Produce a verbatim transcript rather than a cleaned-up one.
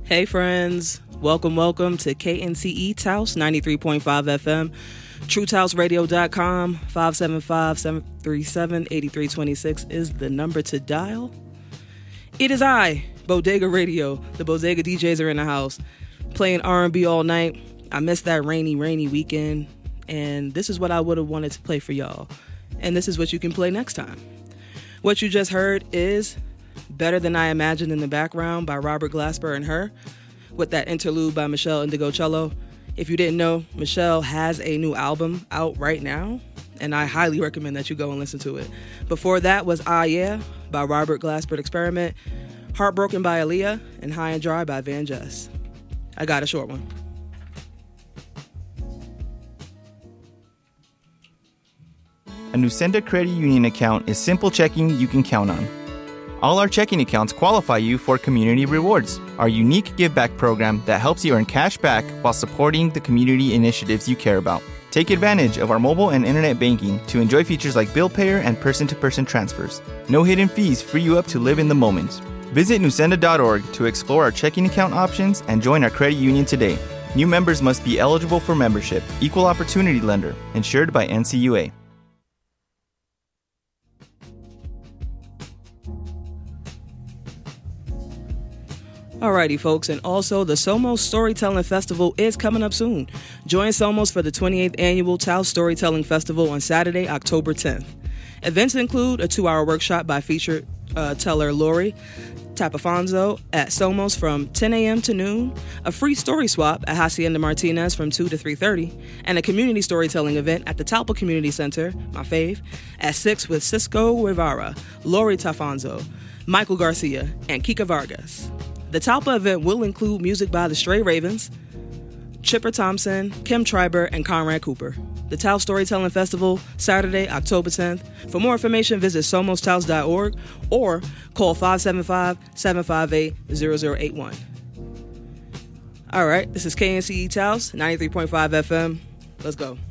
Hey friends, welcome, welcome to K N C E Taos ninety-three point five F M, true taos radio dot com, five seven five, seven three seven, eight three two six is the number to dial. It is I, Bodega Radio. The Bodega D Js are in the house, playing R and B all night. I missed that rainy, rainy weekend, and this is what I would have wanted to play for y'all. And this is what you can play next time. What you just heard is Better Than I Imagined in the background by Robert Glasper and Her, with that interlude by Michelle Indigocello. If you didn't know, Michelle has a new album out right now, and I highly recommend that you go and listen to it. Before that was Ah Yeah by Robert Glasper Experiment, Heartbroken by Aaliyah, and High and Dry by Van Jess. I got a short one. A Nusenda Credit Union account is simple checking you can count on. All our checking accounts qualify you for Community Rewards, our unique give-back program that helps you earn cash back while supporting the community initiatives you care about. Take advantage of our mobile and internet banking to enjoy features like bill payer and person-to-person transfers. No hidden fees free you up to live in the moment. Visit nusenda dot org to explore our checking account options and join our credit union today. New members must be eligible for membership. Equal opportunity lender. Insured by N C U A. Alrighty, folks, and also the Somos Storytelling Festival is coming up soon. Join Somos for the twenty-eighth Annual Taos Storytelling Festival on Saturday, October tenth. Events include a two-hour workshop by featured uh, teller Lori Tapafonzo at Somos from ten a.m. to noon, a free story swap at Hacienda Martinez from two to three thirty, and a community storytelling event at the Talpa Community Center, my fave, at six with Cisco Rivera, Lori Tafonzo, Michael Garcia, and Kika Vargas. The Talpa event will include music by the Stray Ravens, Chipper Thompson, Kim Triber, and Conrad Cooper. The Taos Storytelling Festival, Saturday, October tenth. For more information, visit somos taos dot org or call five seven five, seven five eight, zero zero eight one. All right, this is K N C E Taos, ninety-three point five F M. Let's go.